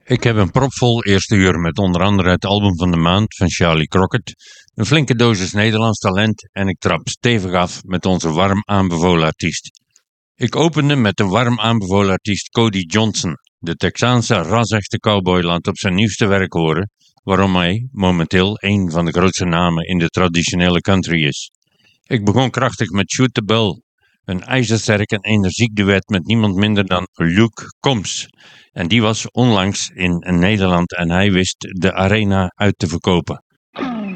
Ik heb een propvol eerste uur met onder andere het album van de maand van Charlie Crockett, een flinke dosis Nederlands talent en ik trap stevig af met onze warm aanbevolen artiest. Ik opende met de warm aanbevolen artiest Cody Johnson. De Texaanse ras-echte cowboy laat op zijn nieuwste werk horen waarom hij momenteel een van de grootste namen in de traditionele country is. Ik begon krachtig met Shoot the Bell, een ijzersterk en energiek duet met niemand minder dan Luke Combs. En die was onlangs in Nederland en hij wist de arena uit te verkopen.